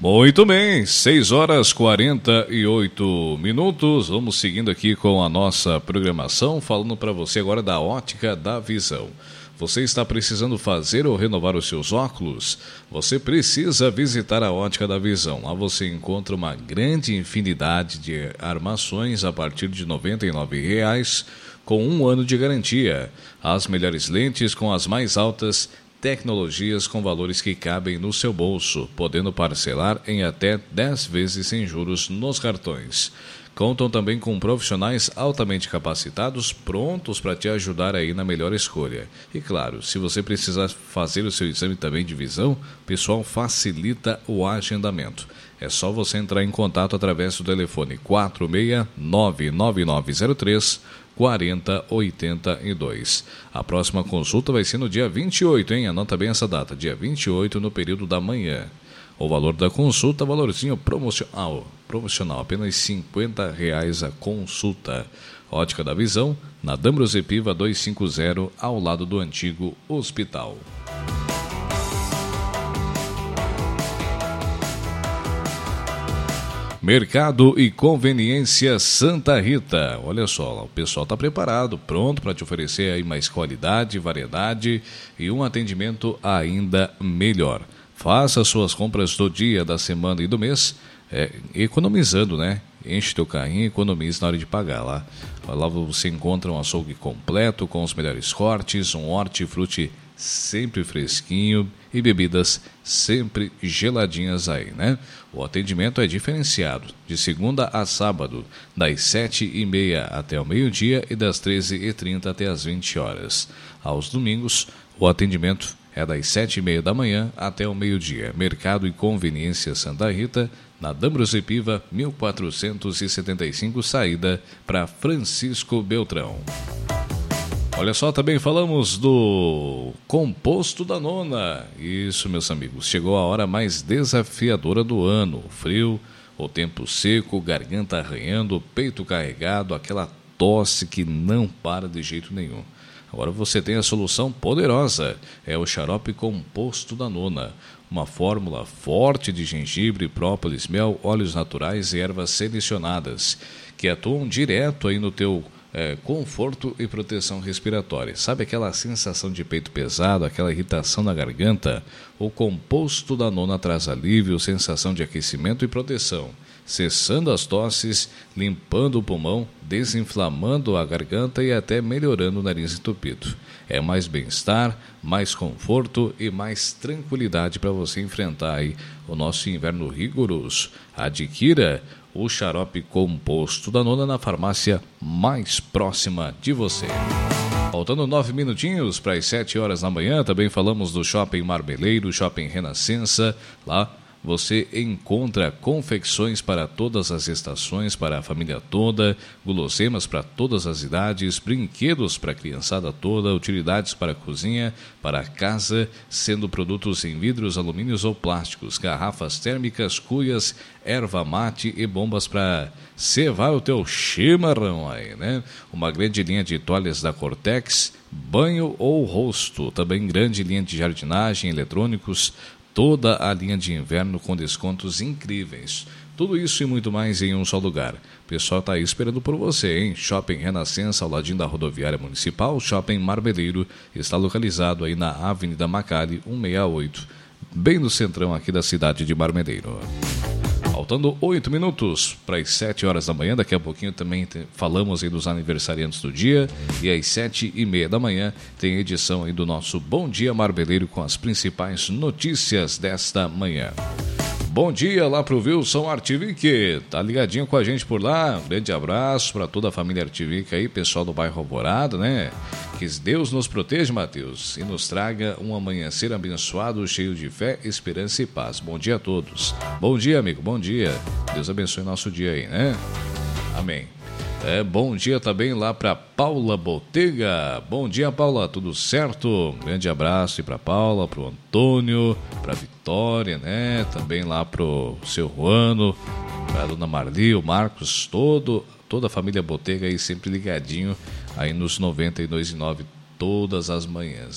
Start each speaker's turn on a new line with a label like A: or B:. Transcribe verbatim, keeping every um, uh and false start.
A: Muito bem, seis horas e quarenta e oito minutos. Vamos seguindo aqui com a nossa programação, falando para você agora da Ótica da Visão. Você está precisando fazer ou renovar os seus óculos? Você precisa visitar a Ótica da Visão. Lá você encontra uma grande infinidade de armações a partir de noventa e nove reais, com um ano de garantia. As melhores lentes com as mais altas tecnologias com valores que cabem no seu bolso, podendo parcelar em até dez vezes sem juros nos cartões. Contam também com profissionais altamente capacitados, prontos para te ajudar aí na melhor escolha. E claro, se você precisar fazer o seu exame também de visão, o pessoal facilita o agendamento. É só você entrar em contato através do telefone quatro seis nove nove nove zero três quatro zero oito dois. A próxima consulta vai ser no dia vinte e oito, hein? Anota bem essa data, dia vinte e oito, no período da manhã. O valor da consulta, valorzinho promocional, promocional, apenas cinquenta reais a consulta. Ótica da Visão, na D'Ambrosio Piva duzentos e cinquenta, ao lado do antigo hospital. Mercado e Conveniência Santa Rita. Olha só, o pessoal está preparado, pronto para te oferecer aí mais qualidade, variedade e um atendimento ainda melhor. Faça suas compras do dia, da semana e do mês, é, economizando, né? Enche teu carrinho e economize na hora de pagar lá. Lá você encontra um açougue completo com os melhores cortes, um hortifruti sempre fresquinho e bebidas sempre geladinhas aí, né? O atendimento é diferenciado, de segunda a sábado, das sete e meia até o meio-dia e das treze e trinta até as vinte horas. Aos domingos, o atendimento é das sete e meia da manhã até o meio-dia. Mercado e Conveniência Santa Rita, na D'Ambrosio Piva, mil quatrocentos e setenta e cinco, saída para Francisco Beltrão. Olha só, também falamos do composto da nona. Isso, meus amigos, chegou a hora mais desafiadora do ano. O frio, o tempo seco, garganta arranhando, peito carregado, aquela tosse que não para de jeito nenhum. Agora você tem a solução poderosa, é o xarope composto da nona. Uma fórmula forte de gengibre, própolis, mel, óleos naturais e ervas selecionadas, que atuam direto aí no teu é, conforto e proteção respiratória. Sabe aquela sensação de peito pesado, aquela irritação na garganta? O composto da nona traz alívio, sensação de aquecimento e proteção, cessando as tosses, limpando o pulmão, desinflamando a garganta e até melhorando o nariz entupido. É mais bem-estar, mais conforto e mais tranquilidade para você enfrentar aí o nosso inverno rigoroso. Adquira o xarope composto da nona na farmácia mais próxima de você. Faltando nove minutinhos para as sete horas da manhã, também falamos do Shopping Marmeleiro, Shopping Renascença. Lá você encontra confecções para todas as estações, para a família toda, guloseimas para todas as idades, brinquedos para a criançada toda, utilidades para a cozinha, para a casa, sendo produtos em vidros, alumínios ou plásticos, garrafas térmicas, cuias, erva mate e bombas para cevar o teu chimarrão aí, né? Uma grande linha de toalhas da Cortex, banho ou rosto, também grande linha de jardinagem, eletrônicos, toda a linha de inverno com descontos incríveis. Tudo isso e muito mais em um só lugar. O pessoal está aí esperando por você, hein? Shopping Renascença, ao ladinho da rodoviária municipal. Shopping Marmeleiro está localizado aí na Avenida Macali, cento e sessenta e oito, bem no centrão aqui da cidade de Marmeleiro. Faltando oito minutos para as sete horas da manhã. Daqui a pouquinho também te, falamos aí dos aniversariantes do dia. E às sete e meia da manhã tem edição aí do nosso Bom Dia Marmeleiro com as principais notícias desta manhã. Bom dia lá pro Wilson Artivic, tá ligadinho com a gente por lá. Um grande abraço para toda a família Artivic aí, pessoal do bairro Alvorada, né? Que Deus nos proteja, Mateus, e nos traga um amanhecer abençoado, cheio de fé, esperança e paz. Bom dia a todos. Bom dia, amigo, bom dia. Deus abençoe nosso dia aí, né? Amém. É, bom dia também lá para Paula Botega. Bom dia, Paula, tudo certo? Um grande abraço aí para Paula, para o Antônio, para Vitória, né? Também lá para o seu Juano, para a dona Marli, o Marcos, todo, toda a família Botega aí sempre ligadinho aí nos noventa e dois e nove todas as manhãs.